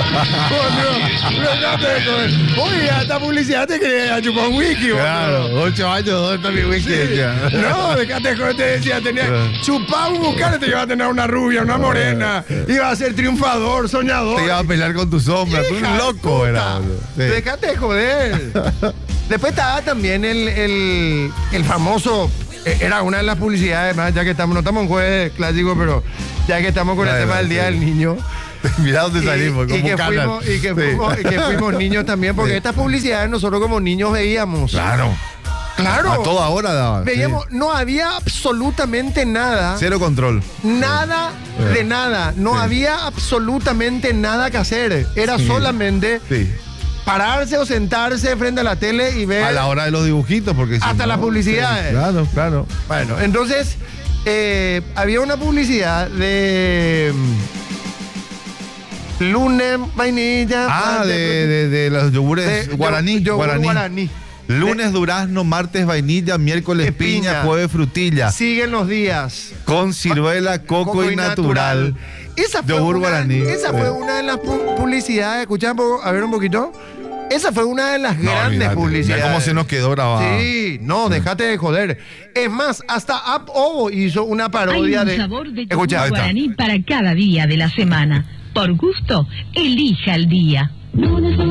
Oye, esta publicidad te quería chupar un wiki, Claro, 8 años, ¿dónde está mi wiki? No, dejate joder, te decía, tenía chupar un buscar, te iba a tener una rubia, una morena, iba a ser triunfador, soñador. Te iba a pelear con tu sombra, tú un loco era. Sí. Déjate de joder. Después estaba también el famoso, era una de las publicidades, más ya que estamos, no estamos en jueves clásico, pero ya que estamos con el tema del Día del Niño. Mirá dónde salimos, y que fuimos niños también, porque estas publicidades nosotros como niños veíamos. Claro. Claro. A toda hora daban. Veíamos, no había absolutamente nada. Cero control. Nada de nada. No había absolutamente nada que hacer. Era solamente pararse o sentarse frente a la tele y ver. A la hora de los dibujitos, porque hasta las publicidades. Claro, claro. Bueno, entonces había una publicidad de lunes, vainilla. De los yogures guaraní. Guaraní. Lunes durazno, martes vainilla, miércoles piña, jueves frutilla. Siguen los días. Con ciruela, coco y natural. Esa fue yogur guaraní. Esa fue una de las publicidades. Escuchamos, a ver un poquito. Esa fue una de las grandes publicidades. Mira cómo se nos quedó grabado. Sí, no, déjate de joder. Es más, hasta App Ovo hizo una parodia Hay un sabor de yogur Escucha, guaraní para cada día de la semana. Por gusto, elija el día.